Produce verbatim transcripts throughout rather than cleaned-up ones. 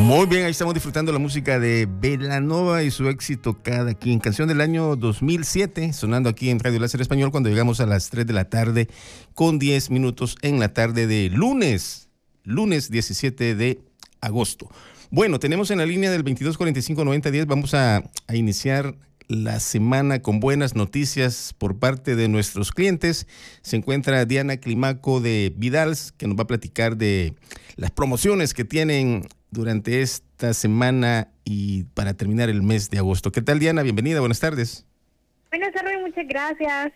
Muy bien, ahí estamos disfrutando la música de Belanova y su éxito Cada Quien, canción del año dos mil siete, sonando aquí en Radio Láser Español cuando llegamos a las tres de la tarde con diez minutos en la tarde de lunes, lunes diecisiete de agosto. Bueno, tenemos en la línea del veintidós cuarenta y cinco noventa diez, vamos a, a iniciar la semana con buenas noticias por parte de nuestros clientes. Se encuentra Diana Climaco de Vidals, que nos va a platicar de las promociones que tienen durante esta semana y para terminar el mes de agosto. ¿Qué tal, Diana? Bienvenida, buenas tardes. Buenas tardes, muchas gracias.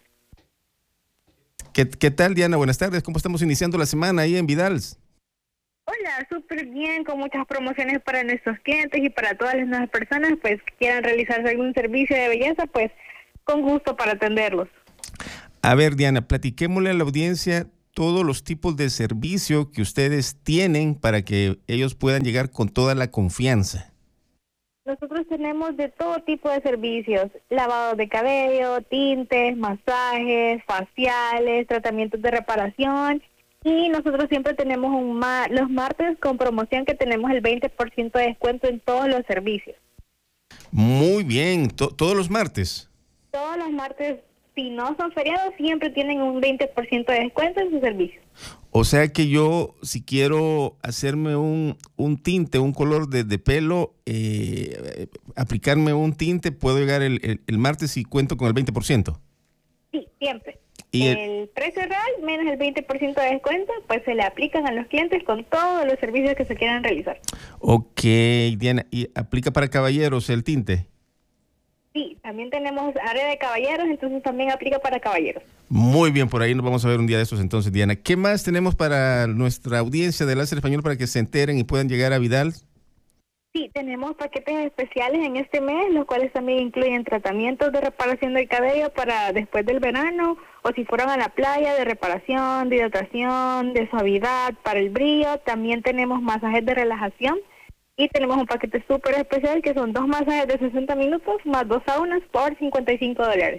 ¿Qué, qué tal, Diana? Buenas tardes. ¿Cómo estamos iniciando la semana ahí en Vidals? Hola, súper bien, con muchas promociones para nuestros clientes y para todas las nuevas personas pues que quieran realizarse algún servicio de belleza, pues con gusto para atenderlos. A ver, Diana, platiquémosle a la audiencia todos los tipos de servicio que ustedes tienen para que ellos puedan llegar con toda la confianza. Nosotros tenemos de todo tipo de servicios: lavado de cabello, tintes, masajes, faciales, tratamientos de reparación. Y nosotros siempre tenemos un ma los martes con promoción que tenemos el veinte por ciento de descuento en todos los servicios. Muy bien, to todos los martes. Todos los martes, si no son feriados, siempre tienen un veinte por ciento de descuento en sus servicios. O sea que yo, si quiero hacerme un, un tinte, un color de, de pelo, eh, aplicarme un tinte, puedo llegar el, el, el martes y cuento con el veinte por ciento. Sí, siempre. Y el, el precio real menos el veinte por ciento de descuento, pues se le aplican a los clientes con todos los servicios que se quieran realizar. Ok, Diana, ¿y aplica para caballeros el tinte? Sí, también tenemos área de caballeros, entonces también aplica para caballeros. Muy bien, por ahí nos vamos a ver un día de estos entonces, Diana. ¿Qué más tenemos para nuestra audiencia de Láser Español para que se enteren y puedan llegar a Vidal? Sí, tenemos paquetes especiales en este mes, los cuales también incluyen tratamientos de reparación del cabello para después del verano, o si fueron a la playa, de reparación, de hidratación, de suavidad, para el brillo. También tenemos masajes de relajación y tenemos un paquete súper especial que son dos masajes de sesenta minutos más dos saunas por cincuenta y cinco dólares.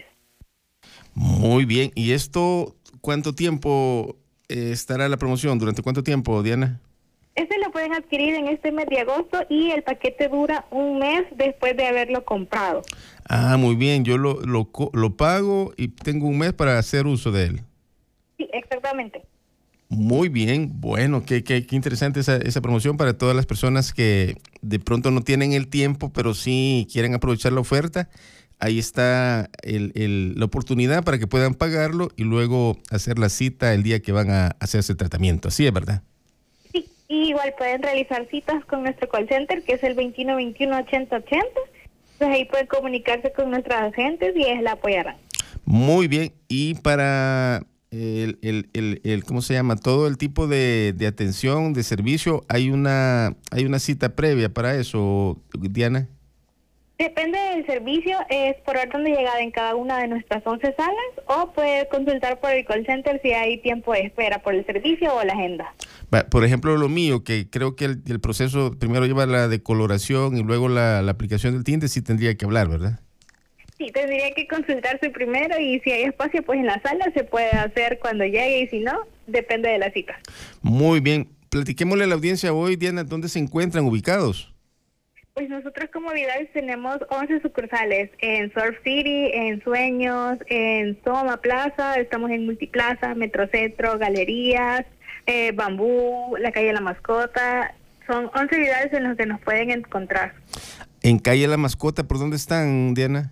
Muy bien, ¿y esto cuánto tiempo eh, estará la promoción? ¿Durante cuánto tiempo, Diana? Este lo pueden adquirir en este mes de agosto y el paquete dura un mes después de haberlo comprado. Ah, muy bien. Yo lo, lo, lo pago y tengo un mes para hacer uso de él. Sí, exactamente. Muy bien. Bueno, qué, qué, qué interesante esa, esa promoción para todas las personas que de pronto no tienen el tiempo, pero sí quieren aprovechar la oferta. Ahí está el, el, la oportunidad para que puedan pagarlo y luego hacer la cita el día que van a hacerse el tratamiento. Así es, ¿verdad? Y igual pueden realizar citas con nuestro call center, que es el veintiuno veintiuno ochenta ochenta. Entonces ahí pueden comunicarse con nuestros agentes y ellos la apoyarán. Muy bien. Y para el, el, el, el ¿cómo se llama? Todo el tipo de, de atención, de servicio, ¿hay una, hay una cita previa para eso, Diana? Depende del servicio, es por orden de llegada en cada una de nuestras once salas, o puede consultar por el call center si hay tiempo de espera por el servicio o la agenda. Por ejemplo, lo mío, que creo que el, el proceso primero lleva la decoloración y luego la, la aplicación del tinte, sí tendría que hablar, ¿verdad? Sí, tendría que consultarse primero y si hay espacio, pues en la sala se puede hacer cuando llegue y si no, depende de la cita. Muy bien. Platiquémosle a la audiencia hoy, Diana, ¿dónde se encuentran ubicados? Pues nosotros como Vidal tenemos once sucursales en Surf City, en Sueños, en Soma Plaza, estamos en Multiplaza, Metrocentro, Galerías, eh, Bambú, la calle La Mascota. Son once Vidales en los que nos pueden encontrar. ¿En calle La Mascota por dónde están, Diana?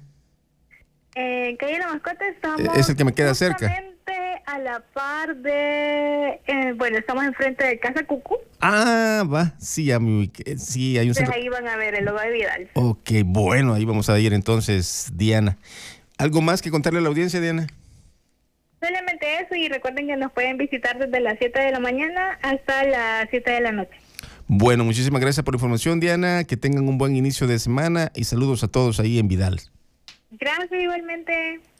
En calle La Mascota estamos... Es el que me queda cerca. A la par de... Eh, bueno, estamos enfrente de Casa Cucú. Ah, va. Sí, ya me ubiqué. Sí, hay un centro. Entonces ahí van a ver el logo de Vidal. Ok, bueno, ahí vamos a ir entonces, Diana. ¿Algo más que contarle a la audiencia, Diana? Solamente eso, y recuerden que nos pueden visitar desde las siete de la mañana hasta las siete de la noche. Bueno, muchísimas gracias por la información, Diana. Que tengan un buen inicio de semana y saludos a todos ahí en Vidal. Gracias, igualmente.